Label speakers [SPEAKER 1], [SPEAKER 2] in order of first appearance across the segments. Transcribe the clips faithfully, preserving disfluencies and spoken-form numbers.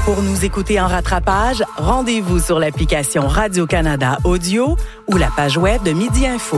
[SPEAKER 1] Pour nous écouter en rattrapage, rendez-vous sur l'application Radio-Canada Audio ou la page web de Midi Info.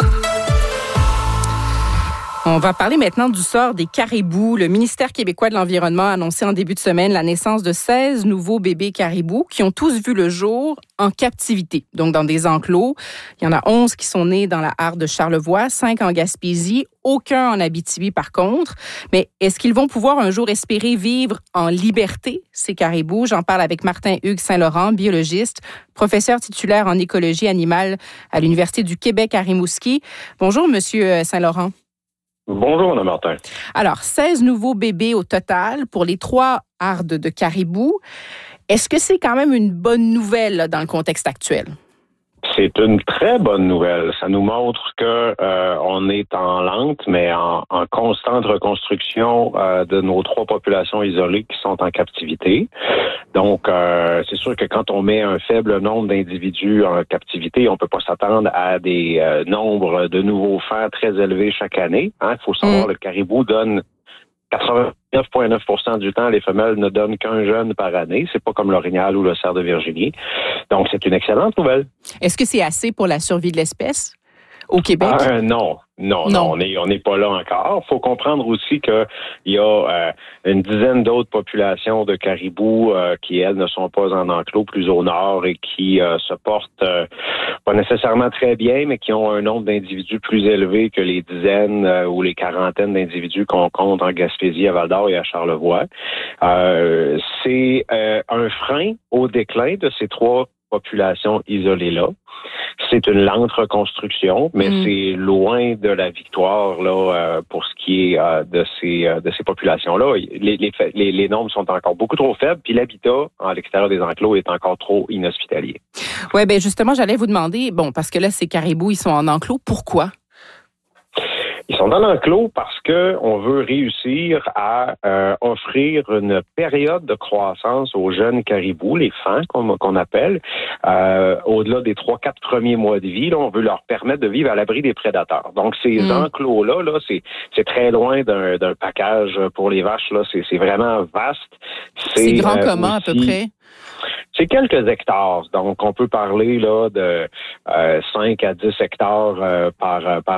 [SPEAKER 2] On va parler maintenant du sort des caribous. Le ministère québécois de l'Environnement a annoncé en début de semaine la naissance de seize nouveaux bébés caribous qui ont tous vu le jour en captivité, donc dans des enclos. Il y en a onze qui sont nés dans la Harpe de Charlevoix, cinq en Gaspésie, aucun en Abitibi par contre. Mais est-ce qu'ils vont pouvoir un jour espérer vivre en liberté, ces caribous? J'en parle avec Martin-Hugues Saint-Laurent, biologiste, professeur titulaire en écologie animale à l'Université du Québec à Rimouski. Bonjour, Monsieur Saint-Laurent.
[SPEAKER 3] Bonjour, Mme Martin.
[SPEAKER 2] Alors, seize nouveaux bébés au total pour les trois hardes de caribou. Est-ce que c'est quand même une bonne nouvelle là, dans le contexte actuel?
[SPEAKER 3] C'est une très bonne nouvelle. Ça nous montre que euh, on est en lente, mais en, en constante reconstruction euh, de nos trois populations isolées qui sont en captivité. Donc, euh, c'est sûr que quand on met un faible nombre d'individus en captivité, on peut pas s'attendre à des euh, nombres de nouveaux fers très élevés chaque année. Il hein? faut savoir, mmh. le caribou donne quatre-vingt-neuf virgule neuf pour cent du temps, les femelles ne donnent qu'un jeune par année. C'est pas comme l'orignal ou le cerf de Virginie. Donc, c'est une excellente nouvelle.
[SPEAKER 2] Est-ce que c'est assez pour la survie de l'espèce au Québec?
[SPEAKER 3] Euh, non. Non, non, non, on n'est on n'est pas là encore. Il faut comprendre aussi qu'il y a euh, une dizaine d'autres populations de caribous euh, qui, elles, ne sont pas en enclos, plus au nord et qui euh, se portent euh, pas nécessairement très bien, mais qui ont un nombre d'individus plus élevé que les dizaines euh, ou les quarantaines d'individus qu'on compte en Gaspésie, à Val-d'Or et à Charlevoix. Euh, c'est euh, un frein au déclin de ces trois populations isolées-là. C'est une lente reconstruction, mais mmh. c'est loin de la victoire là euh, pour ce qui est euh, de ces euh, de ces populations-là. Les, les, les, les nombres sont encore beaucoup trop faibles, puis l'habitat à l'extérieur des enclos est encore trop inhospitalier.
[SPEAKER 2] Oui, bien justement, j'allais vous demander, bon, parce que là, ces caribous, ils sont en enclos, pourquoi?
[SPEAKER 3] Ils sont dans l'enclos parce que on veut réussir à euh, offrir une période de croissance aux jeunes caribous, les fans qu'on, qu'on appelle, euh, au-delà des trois, quatre premiers mois de vie. Là, on veut leur permettre de vivre à l'abri des prédateurs. Donc, ces mmh. enclos-là, là, c'est, c'est très loin d'un, d'un package pour les vaches. Là, c'est, c'est vraiment vaste.
[SPEAKER 2] C'est, c'est grand euh, comment, aussi, à peu près?
[SPEAKER 3] C'est quelques hectares. Donc, on peut parler là de euh, cinq à dix hectares euh, par, par